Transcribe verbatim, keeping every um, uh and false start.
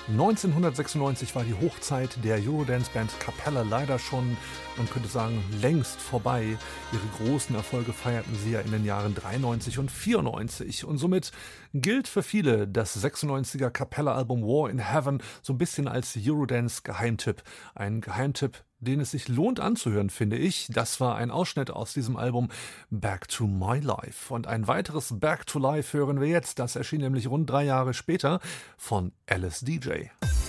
neunzehnhundertsechsundneunzig war die Hochzeit der Eurodance-Band Capella leider schon, man könnte sagen, längst vorbei. Ihre großen Erfolge feierten sie ja in den Jahren dreiundneunzig und vierundneunzig. Und somit gilt für viele das sechsundneunziger Capella-Album War in Heaven so ein bisschen als Eurodance-Geheimtipp. Ein Geheimtipp, den es sich lohnt anzuhören, finde ich. Das war ein Ausschnitt aus diesem Album Back to My Life. Und ein weiteres Back to Life hören wir jetzt. Das erschien nämlich rund drei Jahre später von Alice D J.